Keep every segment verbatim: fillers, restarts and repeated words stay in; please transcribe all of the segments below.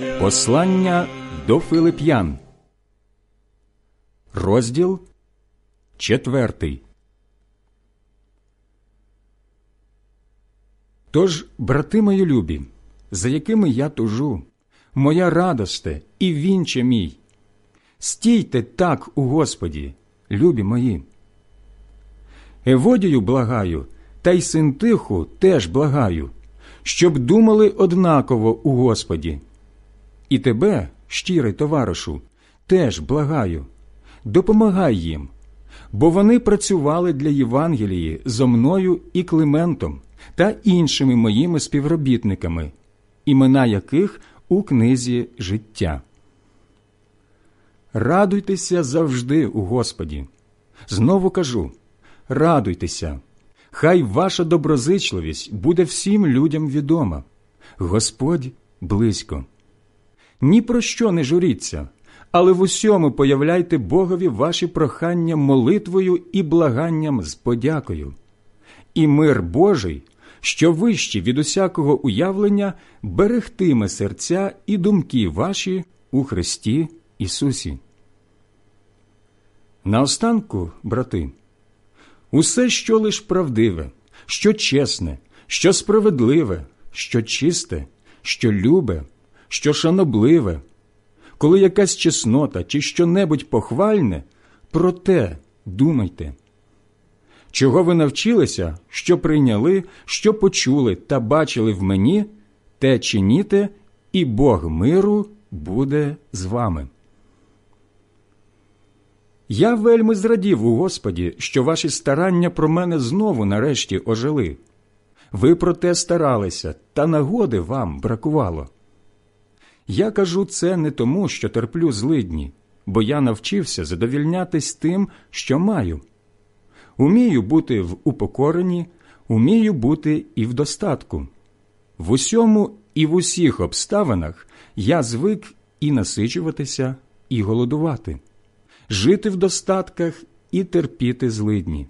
Послання до Филип'ян, розділ четвертий. Тож, брати мої любі, за якими я тужу, моя радосте і вінче мій, стійте так у Господі, любі мої. Еводію благаю, та й Синтиху теж благаю, щоб думали однаково у Господі. І тебе, щирий товаришу, теж благаю, допомагай їм, бо вони працювали для Євангелії зо мною і Климентом та іншими моїми співробітниками, імена яких у книзі життя. Радуйтеся завжди у Господі. Знову кажу, радуйтеся. Хай ваша доброзичливість буде всім людям відома. Господь близько. Ні про що не журіться, але в усьому появляйте Богові ваші прохання молитвою і благанням з подякою. І мир Божий, що вищий від усякого уявлення, берегтиме серця і думки ваші у Христі Ісусі. Наостанку, брати, усе, що лиш правдиве, що чесне, що справедливе, що чисте, що любе, що шанобливе, коли якась чеснота чи що-небудь похвальне, про те думайте. Чого ви навчилися, що прийняли, що почули та бачили в мені, те чиніте, і Бог миру буде з вами. Я вельми зрадів у Господі, що ваші старання про мене знову нарешті ожили. Ви про те старалися, та нагоди вам бракувало. Я кажу це не тому, що терплю злидні, бо я навчився задовільнятись тим, що маю. Умію бути в упокоренні, умію бути і в достатку. В усьому і в усіх обставинах я звик і насичуватися, і голодувати, жити в достатках і терпіти злидні.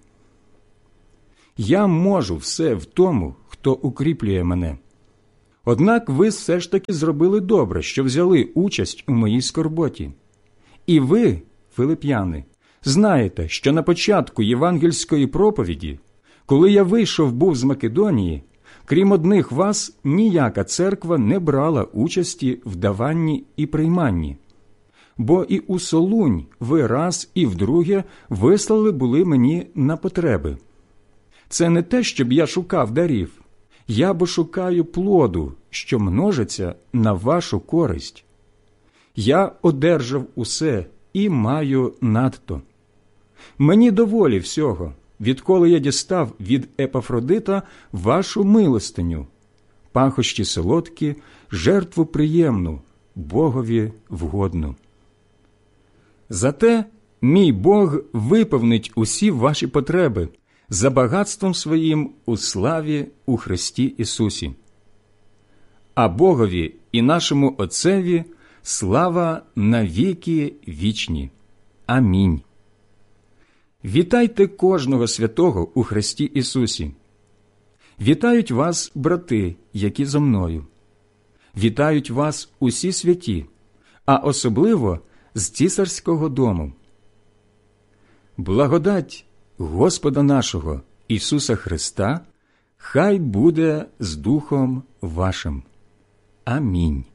Я можу все в тому, хто укріплює мене. Однак ви все ж таки зробили добре, що взяли участь у моїй скорботі. І ви, филип'яни, знаєте, що на початку євангельської проповіді, коли я вийшов був з Македонії, крім одних вас, ніяка церква не брала участі в даванні і прийманні. Бо і у Солунь ви раз і вдруге вислали були мені на потреби. Це не те, щоб я шукав дарів. Я бо шукаю плоду, що множиться на вашу користь. Я одержав усе і маю надто. Мені доволі всього, відколи я дістав від Епафродита вашу милостиню, пахощі солодкі, жертву приємну, Богові вгодну. Зате мій Бог виповнить усі ваші потреби за багатством своїм у славі у Христі Ісусі. А Богові і нашому Отцеві слава навіки вічні. Амінь. Вітайте кожного святого у Христі Ісусі. Вітають вас брати, які зо мною. Вітають вас усі святі, а особливо з цісарського дому. Благодать Господа нашого Ісуса Христа хай буде з духом вашим. Амінь.